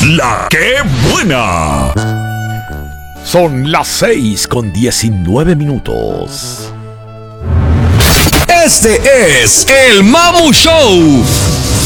La que buena. Son las 6:19. Este es el Mamu Show.